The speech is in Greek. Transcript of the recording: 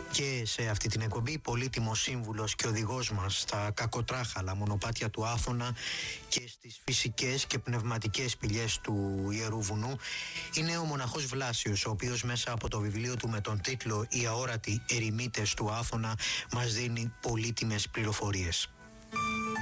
Και σε αυτή την εκπομπή πολύτιμος σύμβουλος και οδηγός μας στα κακοτράχαλα μονοπάτια του Άθωνα και στις φυσικές και πνευματικές πηγές του Ιερού Βουνού είναι ο μοναχός Βλάσιος, ο οποίος μέσα από το βιβλίο του με τον τίτλο «Οι αόρατοι ερημίτες του Άθωνα» μας δίνει πολύτιμες πληροφορίες.